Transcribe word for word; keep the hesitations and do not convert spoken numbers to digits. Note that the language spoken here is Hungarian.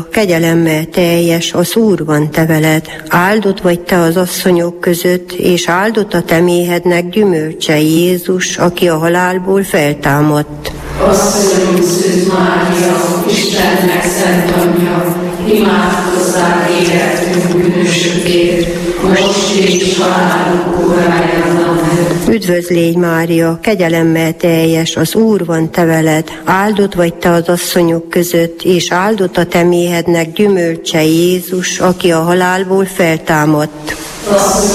Kegyelemmel teljes, az Úr van te veled, áldott vagy te az asszonyok között, és áldott a te méhednek gyümölcse Jézus, aki a halálból feltámadt. Asszonyunk Szűz Mária, Istennek szent anyja, imádkozzál értünk bűnösökért, most és halálunk órájában. Üdvözl légy Mária, kegyelemmel teljes, az Úr van te veled, áldott vagy te az asszonyok között, és áldott a te méhednek gyümölcse Jézus, aki a halálból feltámadt.